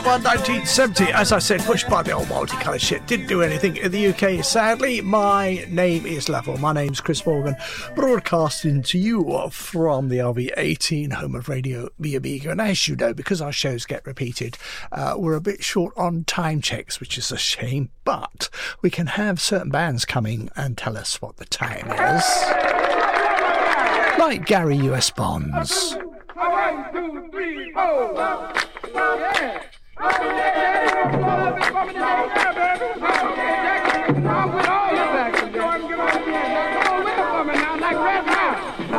1970, as I said, pushed by the old multicoloured shit. Didn't do anything in the UK, sadly. My name is Level. My name's Chris Morgan, broadcasting to you from the RV18, home of Radio the Amiga. And as you know, because our shows get repeated, we're a bit short on time checks, which is a shame. But we can have certain bands coming and tell us what the time is. Like Gary U.S. Bonds. 1, 2, 3, 4.